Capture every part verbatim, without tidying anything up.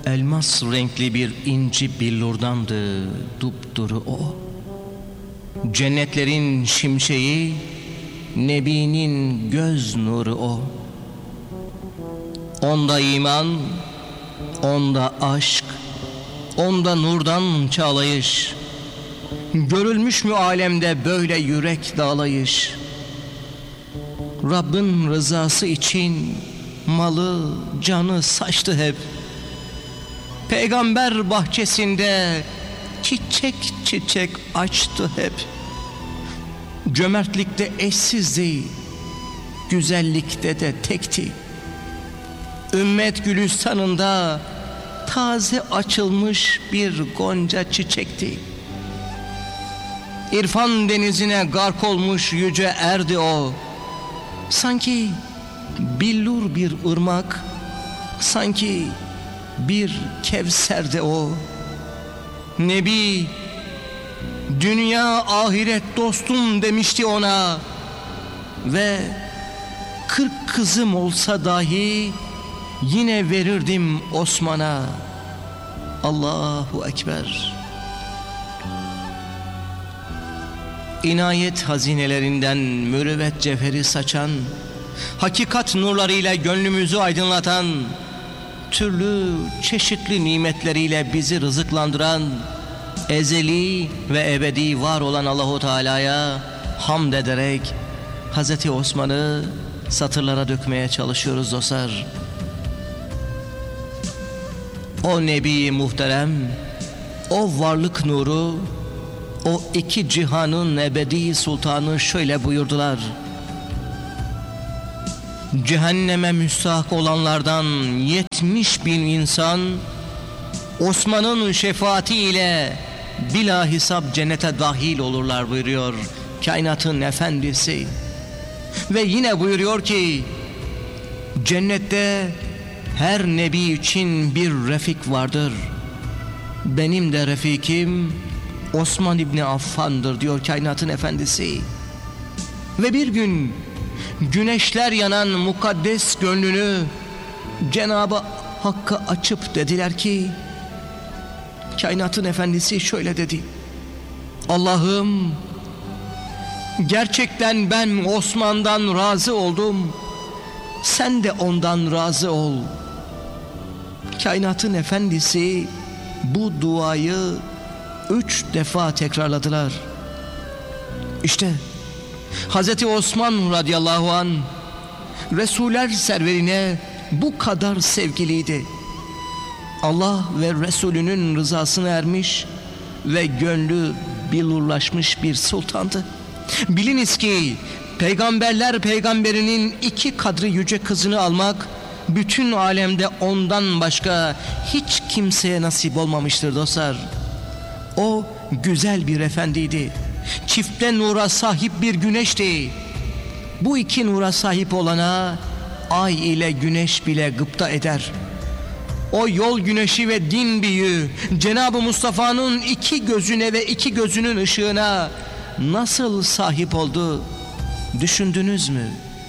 elmas renkli bir inci billurdandı dupduru o. Cennetlerin şimşeği, Nebi'nin göz nuru o. Onda iman, onda aşk, onda nurdan çağlayış. Görülmüş mü alemde böyle yürek dağlayış? Rabbin rızası için malı, canı saçtı hep. Peygamber bahçesinde çiçek çiçek açtı hep. Cömertlikte eşsizdi, güzellikte de tekti. Ümmet gülistanında taze açılmış bir gonca çiçekti. İrfan denizine gark olmuş yüce erdi o. Sanki billur bir ırmak, sanki bir kevserde o. Nebi, dünya ahiret dostum demişti ona. Ve kırk kızım olsa dahi yine verirdim Osman'a. Allahu Ekber. İnayet hazinelerinden mürüvvet cevheri saçan, hakikat nurlarıyla gönlümüzü aydınlatan, türlü çeşitli nimetleriyle bizi rızıklandıran, ezeli ve ebedi var olan Allahu Teala'ya hamd ederek Hazreti Osman'ı satırlara dökmeye çalışıyoruz dostlar. O Nebi muhterem, o varlık nuru, o iki cihanın ebedi sultanı şöyle buyurdular: cehenneme müstahak olanlardan yetmiş bin insan Osman'ın şefaati ile bila hesap cennete dahil olurlar buyuruyor kainatın efendisi. Ve yine buyuruyor ki cennette her nebi için bir refik vardır. Benim de refikim Osman İbni Affan'dır diyor kainatın efendisi. Ve bir gün güneşler yanan mukaddes gönlünü Cenab-ı Hakk'a açıp dediler ki, kainatın efendisi şöyle dedi: Allah'ım, gerçekten ben Osman'dan razı oldum, sen de ondan razı ol. Kainatın efendisi bu duayı üç defa tekrarladılar. İşte Hazreti Osman radıyallahu an Resuller serverine bu kadar sevgiliydi. Allah ve Resulünün rızasına ermiş ve gönlü bilurlaşmış bir sultandı. Biliniz ki peygamberler peygamberinin iki kadri yüce kızını almak bütün alemde ondan başka hiç kimseye nasip olmamıştır dostlar. O güzel bir efendiydi. Çifte nura sahip bir güneşti. Bu iki nura sahip olana ay ile güneş bile gıpta eder. O yol güneşi ve din büyüğü Cenab-ı Mustafa'nın iki gözüne ve iki gözünün ışığına nasıl sahip oldu düşündünüz mü?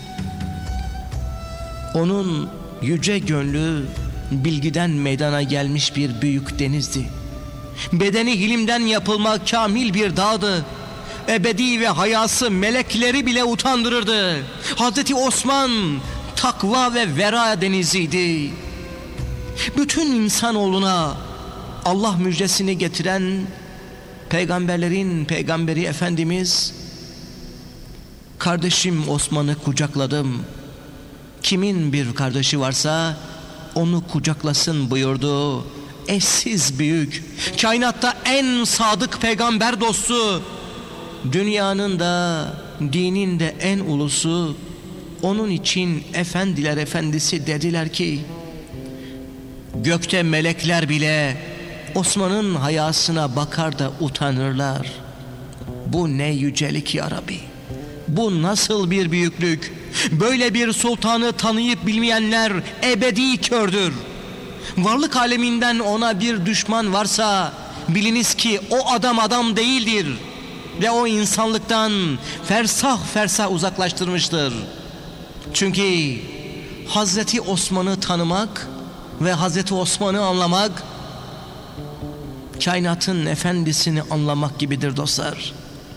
Onun yüce gönlü bilgiden meydana gelmiş bir büyük denizdi. Bedeni ilimden yapılma kamil bir dağdı. Ebedi ve hayası melekleri bile utandırırdı. Hazreti Osman takva ve vera deniziydi. Bütün insanoğluna Allah müjdesini getiren peygamberlerin peygamberi Efendimiz, kardeşim Osman'ı kucakladım, kimin bir kardeşi varsa onu kucaklasın buyurdu. Eşsiz büyük, kainatta en sadık peygamber dostu, dünyanın da dinin de en ulusu, onun için efendiler efendisi dediler ki, gökte melekler bile Osman'ın hayasına bakar da utanırlar. Bu ne yücelik ya Rabbi, bu nasıl bir büyüklük, böyle bir sultanı tanıyıp bilmeyenler ebedi kördür. Varlık aleminden ona bir düşman varsa biliniz ki o adam adam değildir ve o insanlıktan fersah fersah uzaklaştırmıştır. Çünkü Hazreti Osman'ı tanımak ve Hazreti Osman'ı anlamak, kainatın efendisini anlamak gibidir dostlar.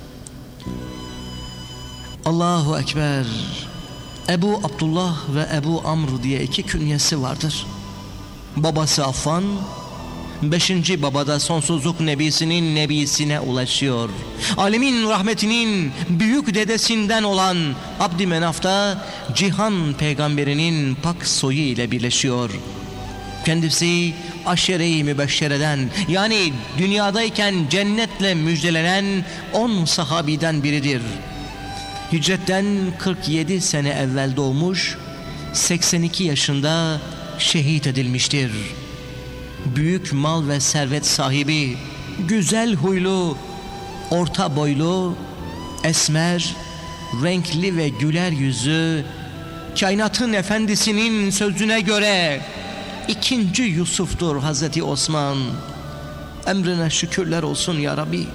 Allahu Ekber. Ebu Abdullah ve Ebu Amr diye iki künyesi vardır. Babası Affan, beşinci babada sonsuzluk nebisinin nebisine ulaşıyor. Alemin rahmetinin büyük dedesinden olan Abdümenaf da cihan peygamberinin pak soyu ile birleşiyor. Kendisi aşere-i mübeşşereden, yani dünyadayken cennetle müjdelenen on sahabiden biridir. Hicretten kırk yedi sene evvel doğmuş, seksen iki yaşında şehit edilmiştir. Büyük mal ve servet sahibi, güzel huylu, orta boylu, esmer, renkli ve güler yüzü, kainatın efendisinin sözüne göre ikinci Yusuf'tur Hazreti Osman. Emrine şükürler olsun ya Rabbi.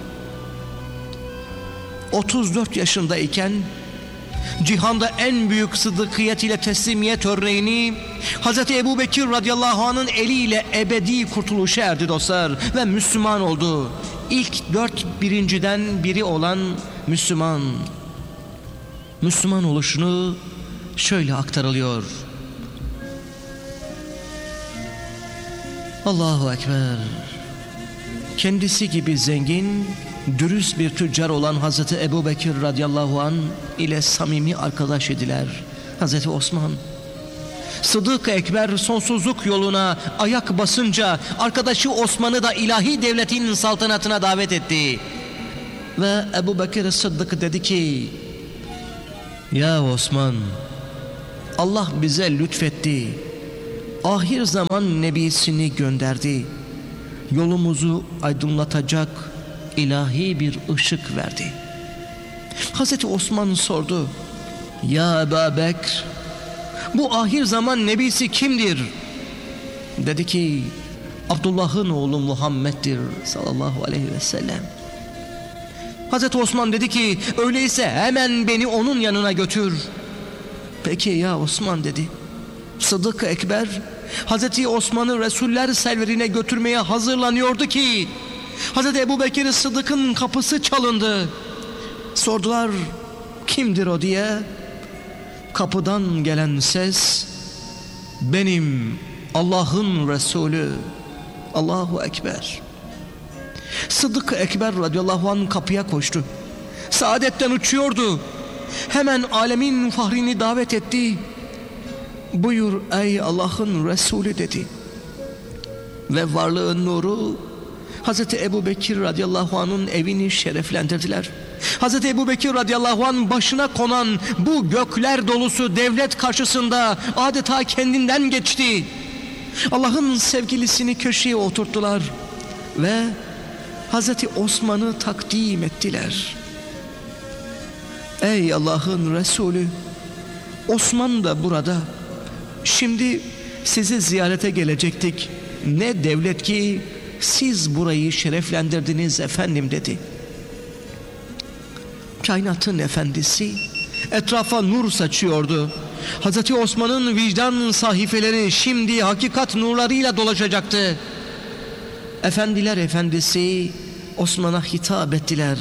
otuz dört yaşındayken cihanda en büyük sıddıkiyet ile teslimiyet örneğini Hazreti Ebu Bekir radıyallahu anh'ın eliyle ebedi kurtuluşa erdi dostlar ve Müslüman oldu. İlk dört birinciden biri olan Müslüman. Müslüman oluşunu şöyle aktarılıyor. Allahu Ekber. Kendisi gibi zengin, dürüst bir tüccar olan Hazreti Ebu Bekir radıyallahu an ile samimi arkadaş idiler. Hazreti Osman, Sıddık-ı Ekber sonsuzluk yoluna ayak basınca arkadaşı Osman'ı da ilahi devletin saltanatına davet etti. Ve Ebu Bekir Sıddık dedi ki, ya Osman, Allah bize lütfetti, ahir zaman nebisini gönderdi, yolumuzu aydınlatacak ilahi bir ışık verdi. Hazreti Osman sordu, ya Ebu Bekir, bu ahir zaman nebisi kimdir? Dedi ki, Abdullah'ın oğlu Muhammed'dir sallallahu aleyhi ve sellem. Hazreti Osman dedi ki, öyleyse hemen beni onun yanına götür. Peki ya Osman dedi. Sıddık-ı Ekber Hazreti Osman'ı Resuller serverine götürmeye hazırlanıyordu ki Hazreti Ebu Bekir Sıddık'ın kapısı çalındı. Sordular, kimdir o diye. Kapıdan gelen ses, benim Allah'ın Resulü. Allahu Ekber. Sıddık-ı Ekber radıyallahu anh kapıya koştu. Saadetten uçuyordu. Hemen alemin fahrini davet etti. Buyur ey Allah'ın Resulü dedi. Ve varlığın nuru Hazreti Ebu Bekir radıyallahu anh'ın evini şereflendirdiler. Hazreti Ebu Bekir radıyallahu anh başına konan bu gökler dolusu devlet karşısında adeta kendinden geçti. Allah'ın sevgilisini köşeye oturttular ve Hazreti Osman'ı takdim ettiler. Ey Allah'ın Resulü, Osman da burada. Şimdi sizi ziyarete gelecektik. Ne devlet ki siz burayı şereflendirdiniz efendim dedi. Kainatın efendisi etrafa nur saçıyordu. Hazreti Osman'ın vicdan sahifeleri şimdi hakikat nurlarıyla dolaşacaktı. Efendiler efendisi Osman'a hitap ettiler.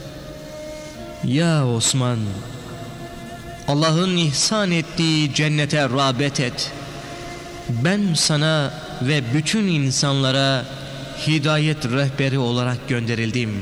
Ya Osman, Allah'ın ihsan ettiği cennete rağbet et. Ben sana ve bütün insanlara hidayet rehberi olarak gönderildim.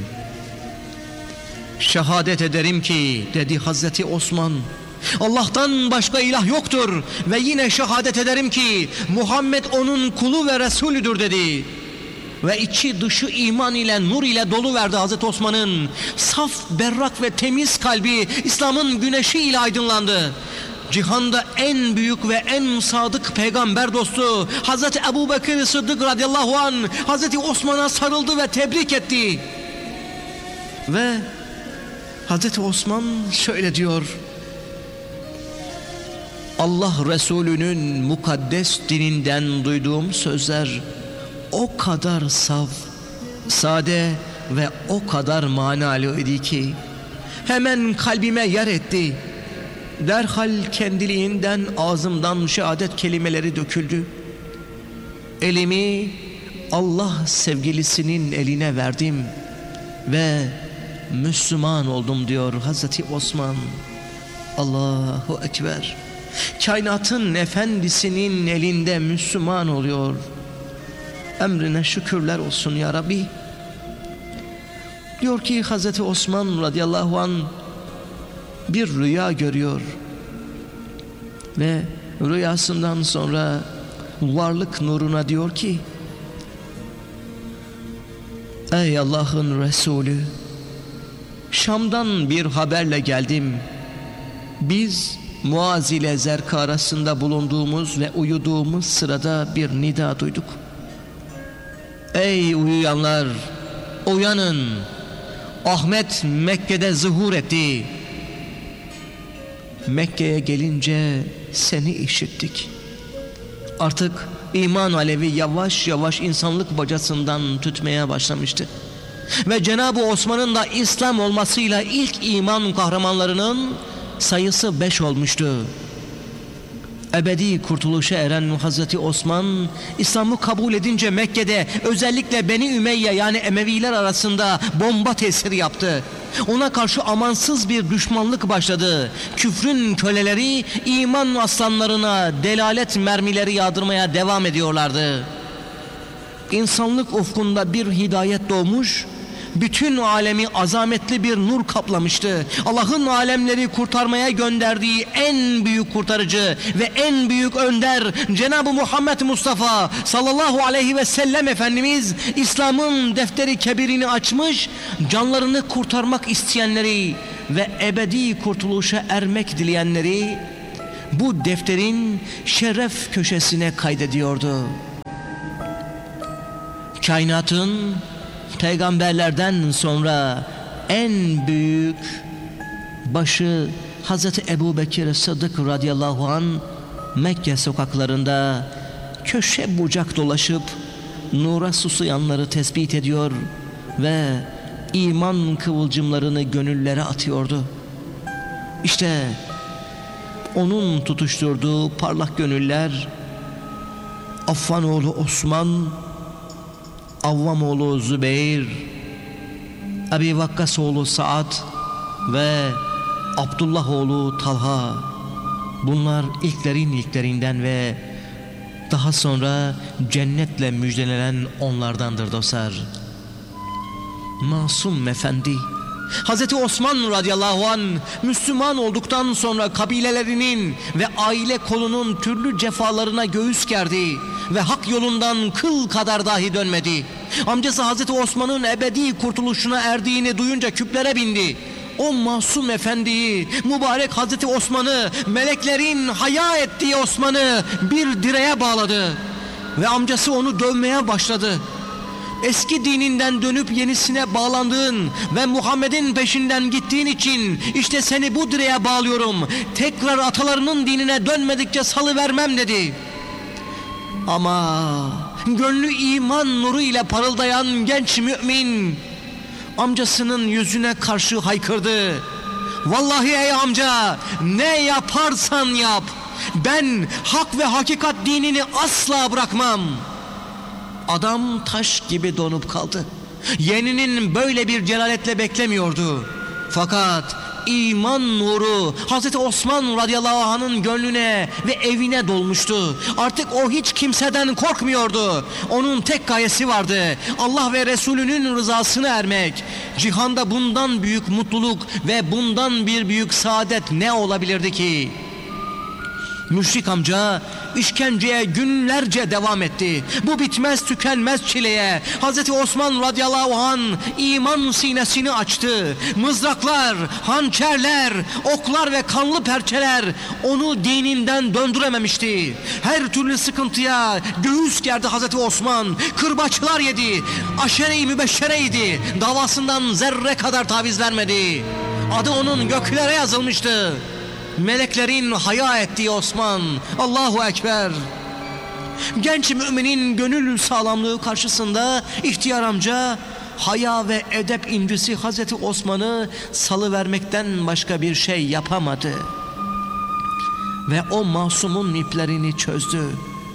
Şehadet ederim ki dedi Hazreti Osman, Allah'tan başka ilah yoktur ve yine şehadet ederim ki Muhammed onun kulu ve Resulüdür dedi. Ve içi dışı iman ile nur ile dolu verdi Hazreti Osman'ın. Saf, berrak ve temiz kalbi İslam'ın güneşi ile aydınlandı. Cihanda en büyük ve en sadık peygamber dostu Hazreti Ebu Bekir Sıddık radıyallahu anh Hazreti Osman'a sarıldı ve tebrik etti. Ve Hazreti Osman şöyle diyor: Allah Resulü'nün mukaddes dininden duyduğum sözler o kadar saf, sade ve o kadar manalı idi ki hemen kalbime yer etti. Derhal kendiliğinden ağzımdan şehadet kelimeleri döküldü. elimi Allah sevgilisinin eline verdim ve Müslüman oldum diyor Hazreti Osman. Allahu Ekber. Kainatın efendisinin elinde Müslüman oluyor. Emrine şükürler olsun ya Rabbi. Diyor ki Hazreti Osman radıyallahu an bir rüya görüyor ve rüyasından sonra varlık nuruna diyor ki: ey Allah'ın Resulü, Şam'dan bir haberle geldim. Biz Muaz ile Zerka arasında bulunduğumuz ve uyuduğumuz sırada bir nida duyduk. Ey uyuyanlar, uyanın! Ahmet Mekke'de zuhur etti. Mekke'ye gelince seni işittik. Artık iman alevi yavaş yavaş insanlık bacasından tütmeye başlamıştı. Ve Cenab-ı Osman'ın da İslam olmasıyla ilk iman kahramanlarının sayısı beş olmuştu. Ebedi kurtuluşa eren Hazreti Osman, İslam'ı kabul edince Mekke'de özellikle Beni Ümeyye yani Emeviler arasında bomba tesiri yaptı. Ona karşı amansız bir düşmanlık başladı. Küfrün köleleri iman aslanlarına delalet mermileri yağdırmaya devam ediyorlardı. İnsanlık ufkunda bir hidayet doğmuş, bütün alemi azametli bir nur kaplamıştı. Allah'ın alemleri kurtarmaya gönderdiği en büyük kurtarıcı ve en büyük önder Cenab-ı Muhammed Mustafa sallallahu aleyhi ve sellem Efendimiz İslam'ın defteri kebirini açmış, canlarını kurtarmak isteyenleri ve ebedi kurtuluşa ermek dileyenleri bu defterin şeref köşesine kaydediyordu. Kainatın peygamberlerden sonra en büyük başı Hazreti Ebu Bekir Sıddık radıyallahu an Mekke sokaklarında köşe bucak dolaşıp nura susayanları tespit ediyor ve iman kıvılcımlarını gönüllere atıyordu. İşte onun tutuşturduğu parlak gönüller Affanoğlu Osman, Avvamoğlu Zübeyir, Ebi Vakkasoğlu Saad ve Abdullahoğlu Talha. Bunlar ilklerin ilklerinden ve daha sonra cennetle müjdelenen onlardandır dostlar. Masum Efendi Hazreti Osman radıyallahu an Müslüman olduktan sonra kabilelerinin ve aile kolunun türlü cefalarına göğüs gerdi ve hak yolundan kıl kadar dahi dönmedi. Amcası Hazreti Osman'ın ebedi kurtuluşuna erdiğini duyunca küplere bindi. O masum efendiyi, mübarek Hazreti Osman'ı, meleklerin haya ettiği Osman'ı bir direğe bağladı ve amcası onu dövmeye başladı. Eski dininden dönüp yenisine bağlandığın ve Muhammed'in peşinden gittiğin için işte seni bu direğe bağlıyorum. Tekrar atalarının dinine dönmedikçe salıvermem dedi. Ama gönlü iman nuru ile parıldayan genç mümin amcasının yüzüne karşı haykırdı. Vallahi ey amca, ne yaparsan yap, ben hak ve hakikat dinini asla bırakmam. Adam taş gibi donup kaldı. Yeğeninin böyle bir celaletle beklemiyordu. Fakat iman nuru Hazreti Osman radıyallahu anh'ın gönlüne ve evine dolmuştu. Artık o hiç kimseden korkmuyordu. Onun tek gayesi vardı: Allah ve Resulünün rızasına ermek. Cihanda bundan büyük mutluluk ve bundan bir büyük saadet ne olabilirdi ki? Müşrik amca işkenceye günlerce devam etti. Bu bitmez tükenmez çileye Hazreti Osman radıyallahu an iman sinesini açtı. Mızraklar, hançerler, oklar ve kanlı perçeler onu dininden döndürememişti. Her türlü sıkıntıya göğüs gerdi Hazreti Osman. Kırbaçlar yedi. Aşere-i mübeşşereydi. Davasından zerre kadar taviz vermedi. Adı onun göklere yazılmıştı. Meleklerin haya ettiği Osman. Allahu Ekber. Genç müminin gönül sağlamlığı karşısında ihtiyar amca haya ve edep incisi Hazreti Osman'ı salıvermekten başka bir şey yapamadı. Ve o masumun iplerini çözdü.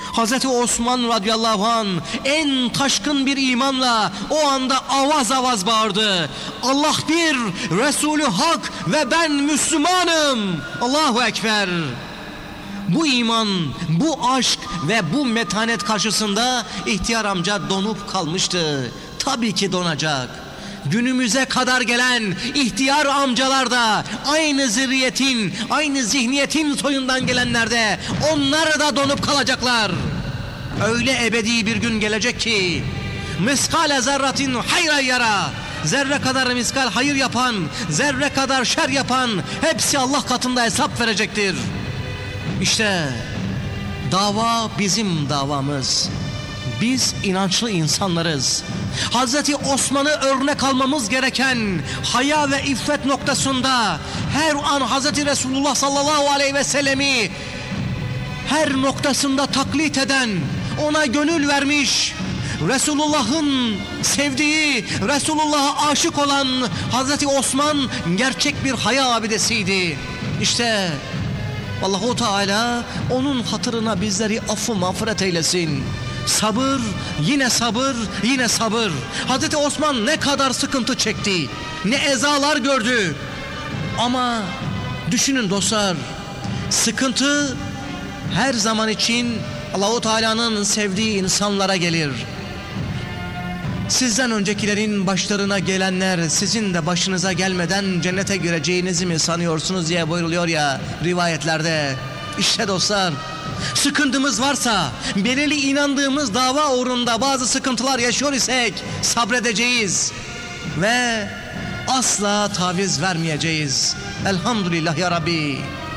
Hazreti Osman radıyallahu an en taşkın bir imanla o anda avaz avaz bağırdı. Allah bir, Resulü hak ve ben Müslümanım. Allahu Ekber. Bu iman, bu aşk ve bu metanet karşısında ihtiyar amca donup kalmıştı. Tabii ki donacak. Günümüze kadar gelen ihtiyar amcalar da aynı zürriyetin, aynı zihniyetin soyundan gelenler de onlar da donup kalacaklar. Öyle ebedi bir gün gelecek ki miskale zerratin hayra yara, zerre kadar miskal hayır yapan, zerre kadar şer yapan hepsi Allah katında hesap verecektir. İşte dava bizim davamız. Biz inançlı insanlarız. Hazreti Osman'ı örnek almamız gereken haya ve iffet noktasında her an Hazreti Resulullah sallallahu aleyhi ve sellemi her noktasında taklit eden, ona gönül vermiş, Resulullah'ın sevdiği, Resulullah'a aşık olan Hazreti Osman gerçek bir haya abidesiydi. İşte Allahu Teala onun hatırına bizleri affı mağfiret eylesin. Sabır, yine sabır, yine sabır. Hazreti Osman ne kadar sıkıntı çekti, ne ezalar gördü. Ama düşünün dostlar, sıkıntı her zaman için Allahu Teala'nın sevdiği insanlara gelir. Sizden öncekilerin başlarına gelenler sizin de başınıza gelmeden cennete gireceğinizi mi sanıyorsunuz diye buyruluyor ya rivayetlerde. İşte dostlar, sıkıntımız varsa, belirli inandığımız dava uğrunda bazı sıkıntılar yaşıyor isek sabredeceğiz ve asla taviz vermeyeceğiz. Elhamdülillah ya Rabbi.